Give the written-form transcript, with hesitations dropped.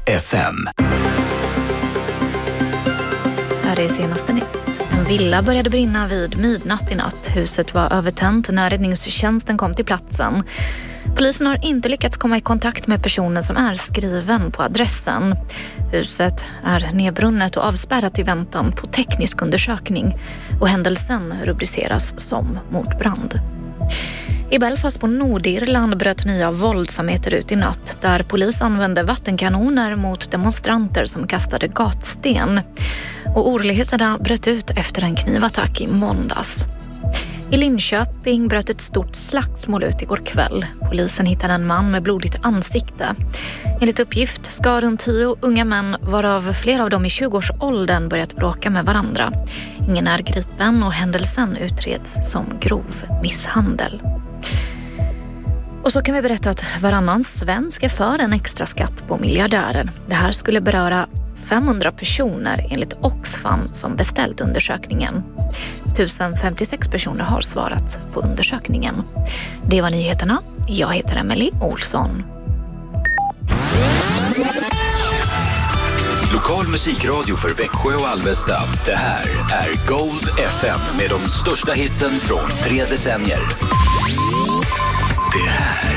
FM. Här är senaste nytt. En villa började brinna vid midnatt i natt. Huset var övertänt när räddningstjänsten kom till platsen. Polisen har inte lyckats komma i kontakt med personen som är skriven på adressen. Huset är nedbrunnet och avspärrat i väntan på teknisk undersökning. Och händelsen rubriceras som mordbrand. I Belfast på Nordirland bröt nya våldsamheter ut i natt där polis använde vattenkanoner mot demonstranter som kastade gatsten. Och oroligheterna bröt ut efter en knivattack i måndags. I Linköping bröt ett stort slagsmål ut igår kväll. Polisen hittade en man med blodigt ansikte. Enligt uppgift ska runt 10 unga män, varav flera av dem i 20-årsåldern, börjat bråka med varandra. Ingen är gripen och händelsen utreds som grov misshandel. Och så kan vi berätta att varannan svensk är för en extra skatt på miljardärer. Det här skulle beröra 500 personer enligt Oxfam som beställt undersökningen. 1056 personer har svarat på undersökningen. Det var nyheterna. Jag heter Emily Olsson. Lokal musikradio för Växjö och Alvesta. Det här är Gold FM med de största hitsen från 3 decennier. Det här